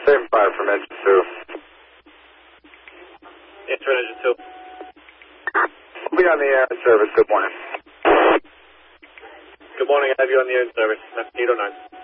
Same fire from engine 2. Answer engine 2. We'll be on the air in service. Good morning. Good morning. I have you on the air in service. That's 809.